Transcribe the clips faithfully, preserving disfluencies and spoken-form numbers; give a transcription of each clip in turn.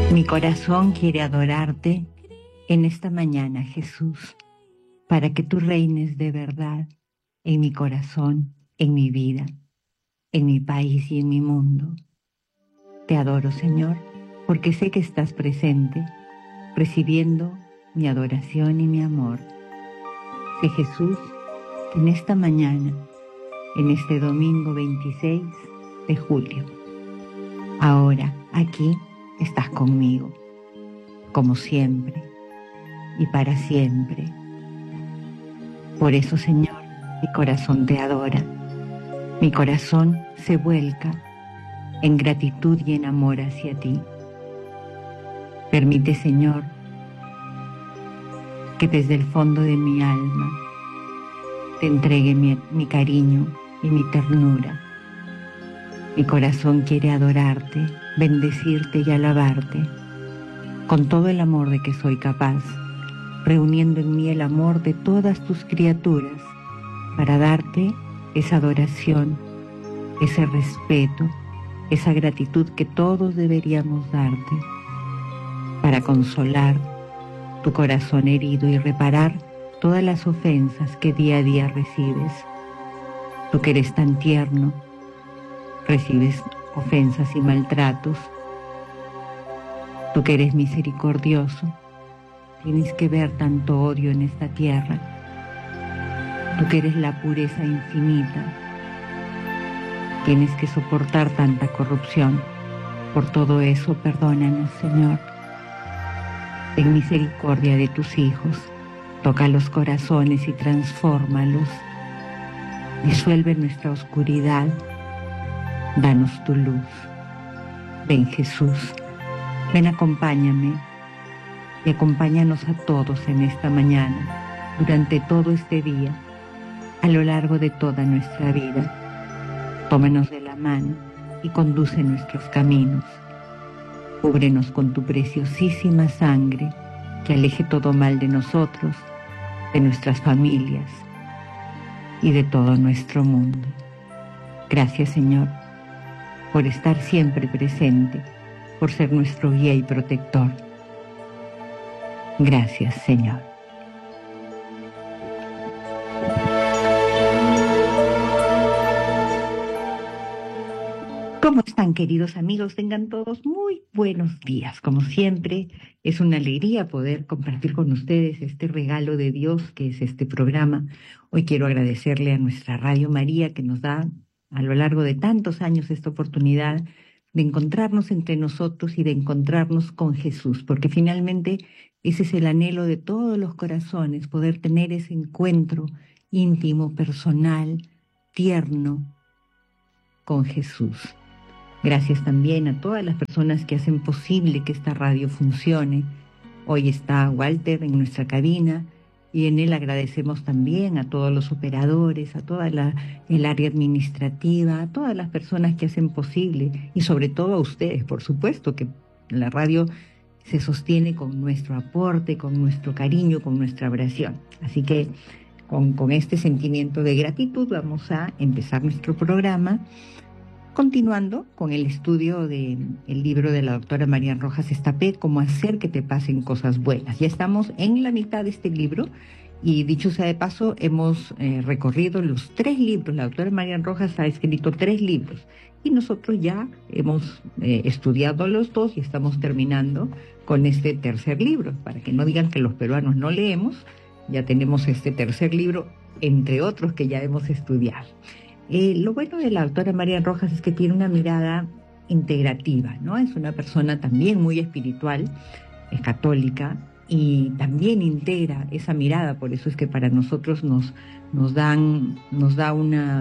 Mi corazón quiere adorarte en esta mañana, Jesús, para que tú reines de verdad en mi corazón, en mi vida, en mi país y en mi mundo. Te adoro, Señor, porque sé que estás presente, recibiendo mi adoración y mi amor. Sé, Jesús, que en esta mañana, en este domingo veintiséis de julio, ahora, aquí, estás conmigo, como siempre y para siempre. Por eso, Señor, mi corazón te adora, mi corazón se vuelca en gratitud y en amor hacia ti. Permite, Señor, que desde el fondo de mi alma te entregue mi, mi cariño y mi ternura. Mi corazón quiere adorarte, bendecirte y alabarte con todo el amor de que soy capaz, reuniendo en mí el amor de todas tus criaturas para darte esa adoración, ese respeto, esa gratitud que todos deberíamos darte, para consolar tu corazón herido y reparar todas las ofensas que día a día recibes. Tú que eres tan tierno, recibes ofensas y maltratos. Tú que eres misericordioso, tienes que ver tanto odio en esta tierra. Tú que eres la pureza infinita, tienes que soportar tanta corrupción. Por todo eso, perdónanos, Señor. Ten misericordia de tus hijos, toca los corazones y transfórmalos. Disuelve nuestra oscuridad, danos tu luz. Ven, Jesús, ven, acompáñame y acompáñanos a todos en esta mañana, durante todo este día, a lo largo de toda nuestra vida. Tómanos de la mano y conduce nuestros caminos. Cúbrenos con tu preciosísima sangre, que aleje todo mal de nosotros, de nuestras familias y de todo nuestro mundo. Gracias, Señor, por estar siempre presente, por ser nuestro guía y protector. Gracias, Señor. ¿Cómo están, queridos amigos? Tengan todos muy buenos días. Como siempre, es una alegría poder compartir con ustedes este regalo de Dios que es este programa. Hoy quiero agradecerle a nuestra Radio María que nos da a lo largo de tantos años esta oportunidad de encontrarnos entre nosotros y de encontrarnos con Jesús, porque finalmente ese es el anhelo de todos los corazones, poder tener ese encuentro íntimo, personal, tierno con Jesús. Gracias también a todas las personas que hacen posible que esta radio funcione. Hoy está Walter en nuestra cabina y en él agradecemos también a todos los operadores, a toda la, el área administrativa, a todas las personas que hacen posible y sobre todo a ustedes, por supuesto, que la radio se sostiene con nuestro aporte, con nuestro cariño, con nuestra oración. Así que con, con este sentimiento de gratitud vamos a empezar nuestro programa, continuando con el estudio del libro de la doctora Marian Rojas Estapé, Cómo hacer que te pasen cosas buenas. Ya estamos en la mitad de este libro y, dicho sea de paso, hemos eh, recorrido los tres libros. La doctora Marian Rojas ha escrito tres libros y nosotros ya hemos eh, estudiado los dos y estamos terminando con este tercer libro. Para que no digan que los peruanos no leemos, ya tenemos este tercer libro, entre otros que ya hemos estudiado. Eh, lo bueno de la doctora Marian Rojas es que tiene una mirada integrativa, ¿no? Es una persona también muy espiritual, es católica y también integra esa mirada, por eso es que para nosotros nos, nos, dan, nos da una,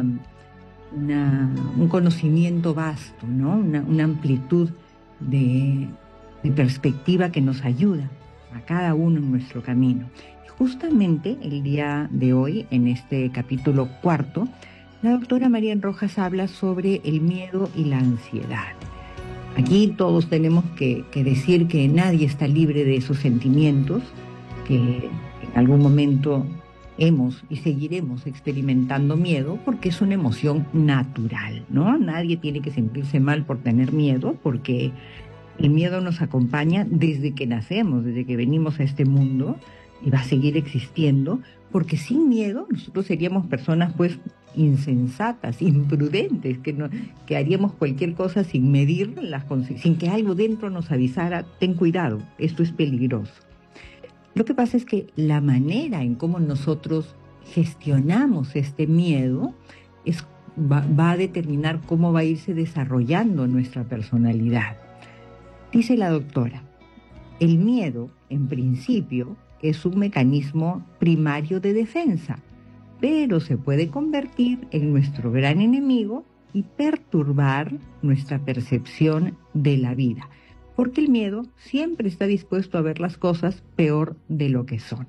una, un conocimiento vasto, ¿no? Una, una amplitud de, de perspectiva que nos ayuda a cada uno en nuestro camino. Y justamente el día de hoy, en este capítulo cuarto, la doctora Marian Rojas habla sobre el miedo y la ansiedad. Aquí todos tenemos que, que decir que nadie está libre de esos sentimientos, que en algún momento hemos y seguiremos experimentando miedo porque es una emoción natural, ¿no? Nadie tiene que sentirse mal por tener miedo porque El miedo nos acompaña desde que nacemos, desde que venimos a este mundo y va a seguir existiendo, porque sin miedo nosotros seríamos personas pues insensatas, imprudentes, que, no, que haríamos cualquier cosa sin medir, las, sin que algo dentro nos avisara, ten cuidado, esto es peligroso. Lo que pasa es que la manera en cómo nosotros gestionamos este miedo es, va, va a determinar cómo va a irse desarrollando nuestra personalidad. Dice la doctora, el miedo, en principio, es un mecanismo primario de defensa, pero se puede convertir en nuestro gran enemigo y perturbar nuestra percepción de la vida, porque el miedo siempre está dispuesto a ver las cosas peor de lo que son.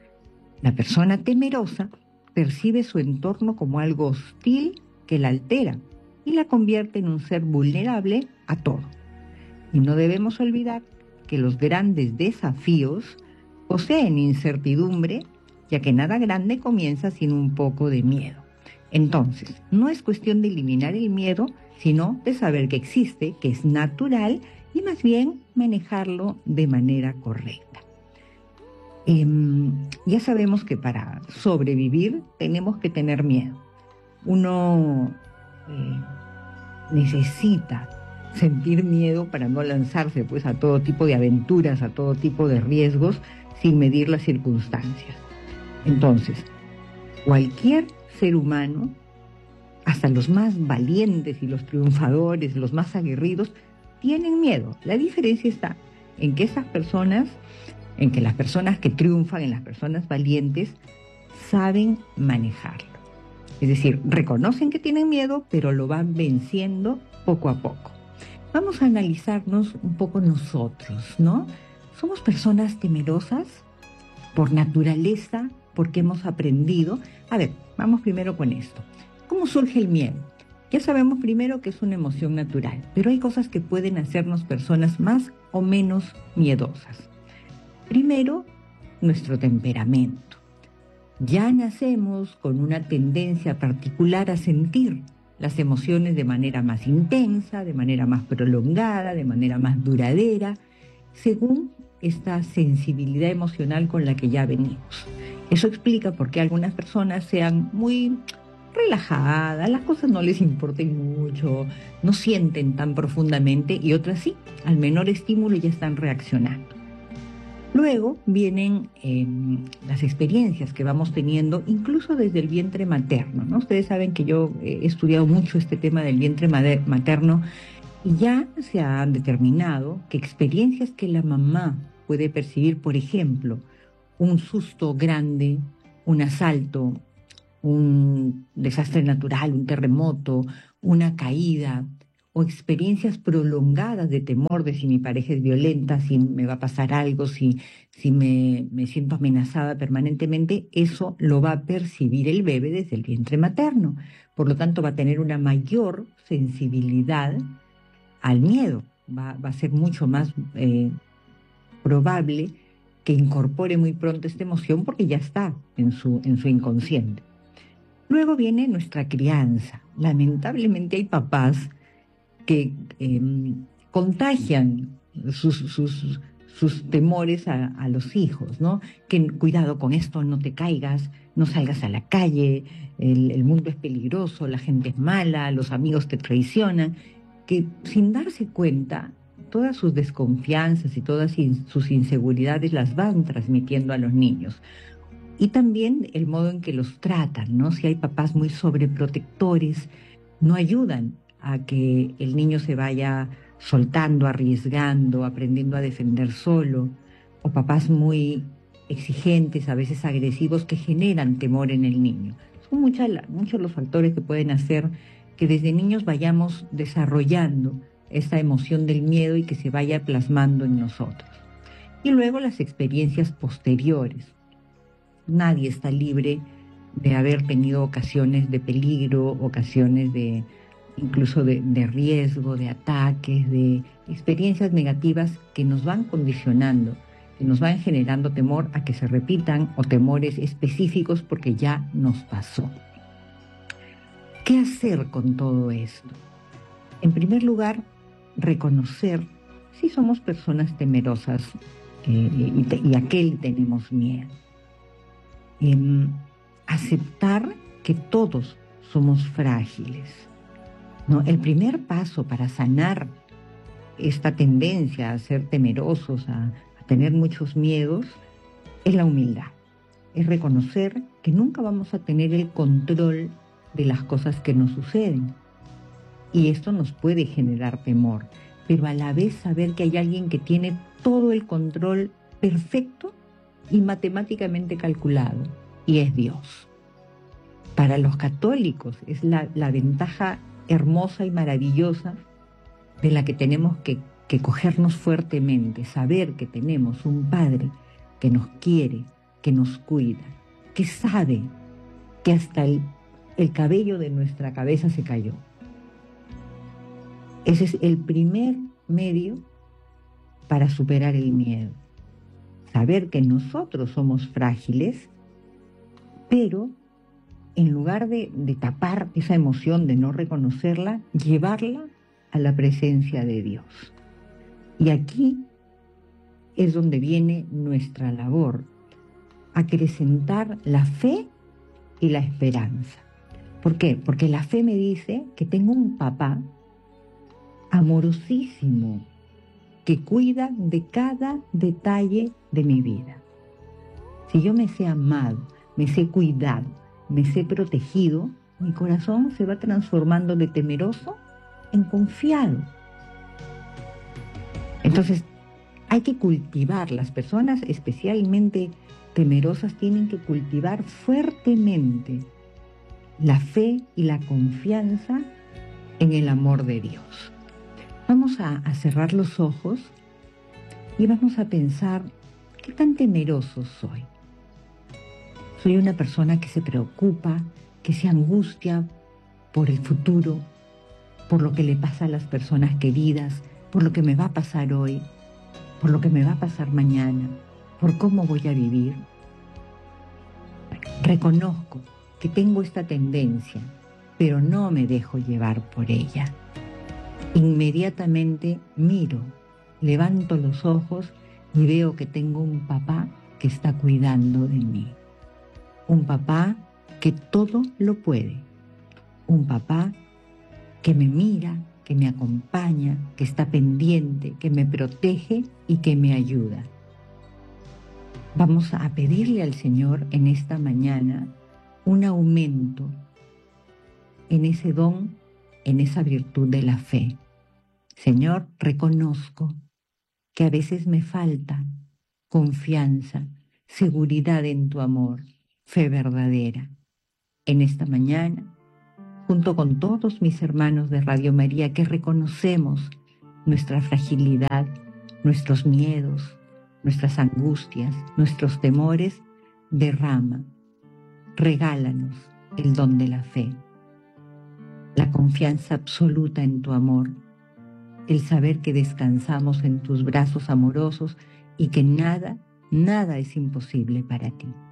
La persona temerosa percibe su entorno como algo hostil que la altera y la convierte en un ser vulnerable a todo. Y no debemos olvidar que los grandes desafíos poseen incertidumbre, ya que nada grande comienza sin un poco de miedo. Entonces, no es cuestión de eliminar el miedo, sino de saber que existe, que es natural y más bien manejarlo de manera correcta. Eh, ya sabemos que para sobrevivir tenemos que tener miedo. Uno eh, necesita sentir miedo para no lanzarse pues a todo tipo de aventuras, a todo tipo de riesgos sin medir las circunstancias. Entonces, cualquier ser humano, hasta los más valientes y los triunfadores, los más aguerridos, tienen miedo. La diferencia está en que esas personas, en que las personas que triunfan, en las personas valientes, saben manejarlo. Es decir, reconocen que tienen miedo, pero lo van venciendo poco a poco. Vamos a analizarnos un poco nosotros, ¿no? ¿Somos personas temerosas por naturaleza, porque hemos aprendido? A ver, vamos primero con esto. ¿Cómo surge el miedo? Ya sabemos primero que es una emoción natural, pero hay cosas que pueden hacernos personas más o menos miedosas. Primero, nuestro temperamento. Ya nacemos con una tendencia particular a sentir las emociones de manera más intensa, de manera más prolongada, de manera más duradera, según esta sensibilidad emocional con la que ya venimos. Eso explica por qué algunas personas sean muy relajadas, las cosas no les importen mucho, no sienten tan profundamente, y otras sí, al menor estímulo ya están reaccionando. Luego vienen eh, las experiencias que vamos teniendo, incluso desde el vientre materno, ¿no? Ustedes saben que yo he estudiado mucho este tema del vientre materno y ya se ha determinado que experiencias que la mamá puede percibir, por ejemplo, un susto grande, un asalto, un desastre natural, un terremoto, una caída, o experiencias prolongadas de temor de si mi pareja es violenta, si me va a pasar algo, si, si me, me siento amenazada permanentemente, eso lo va a percibir el bebé desde el vientre materno. Por lo tanto, va a tener una mayor sensibilidad al miedo. Va, va a ser mucho más eh, probable que incorpore muy pronto esta emoción porque ya está en su, en su inconsciente. Luego viene nuestra crianza. Lamentablemente hay papás que eh, contagian sus, sus, sus temores a, a los hijos, ¿no? Que cuidado con esto, no te caigas, no salgas a la calle, el, el mundo es peligroso, la gente es mala, los amigos te traicionan, que sin darse cuenta, todas sus desconfianzas y todas in, sus inseguridades las van transmitiendo a los niños. Y también el modo en que los tratan, ¿no? Si hay papás muy sobreprotectores, no ayudan a que el niño se vaya soltando, arriesgando, aprendiendo a defender solo, o papás muy exigentes, a veces agresivos, que generan temor en el niño. Son muchas, muchos los factores que pueden hacer que desde niños vayamos desarrollando esta emoción del miedo y que se vaya plasmando en nosotros. Y luego las experiencias posteriores. Nadie está libre de haber tenido ocasiones de peligro, ocasiones de incluso de, de riesgo, de ataques, de experiencias negativas que nos van condicionando, que nos van generando temor a que se repitan o temores específicos porque ya nos pasó. ¿Qué hacer con todo esto? En primer lugar, reconocer sí somos personas temerosas eh, y, te, y a qué le tenemos miedo. Eh, aceptar que todos somos frágiles, ¿no? El primer paso para sanar esta tendencia a ser temerosos, a, a tener muchos miedos, es la humildad. Es reconocer que nunca vamos a tener el control de las cosas que nos suceden. Y esto nos puede generar temor, pero a la vez saber que hay alguien que tiene todo el control perfecto y matemáticamente calculado, y es Dios. Para los católicos es la, la ventaja hermosa y maravillosa de la que tenemos que, que cogernos fuertemente, saber que tenemos un Padre que nos quiere, que nos cuida, que sabe que hasta el, el cabello de nuestra cabeza se cayó. Ese es el primer medio para superar el miedo. Saber que nosotros somos frágiles, pero en lugar de, de tapar esa emoción, de no reconocerla, llevarla a la presencia de Dios. Y aquí es donde viene nuestra labor, acrecentar la fe y la esperanza. ¿Por qué? Porque la fe me dice que tengo un papá amorosísimo que cuida de cada detalle de mi vida. Si yo me sé amado, me sé cuidado, me sé protegido, mi corazón se va transformando de temeroso en confiado. Entonces, hay que cultivar, las personas especialmente temerosas tienen que cultivar fuertemente la fe y la confianza en el amor de Dios. Vamos a, a cerrar los ojos y vamos a pensar, ¿qué tan temeroso soy? Soy una persona que se preocupa, que se angustia por el futuro, por lo que le pasa a las personas queridas, por lo que me va a pasar hoy, por lo que me va a pasar mañana, por cómo voy a vivir. Reconozco que tengo esta tendencia, pero no me dejo llevar por ella. Inmediatamente miro, levanto los ojos y veo que tengo un papá que está cuidando de mí. Un papá que todo lo puede. Un papá que me mira, que me acompaña, que está pendiente, que me protege y que me ayuda. Vamos a pedirle al Señor en esta mañana un aumento en ese don, en esa virtud de la fe. Señor, reconozco que a veces me falta confianza, seguridad en tu amor, fe verdadera. En esta mañana, junto con todos mis hermanos de Radio María que reconocemos nuestra fragilidad, nuestros miedos, nuestras angustias, nuestros temores, derrama, regálanos el don de la fe, la confianza absoluta en tu amor, el saber que descansamos en tus brazos amorosos y que nada, nada es imposible para ti.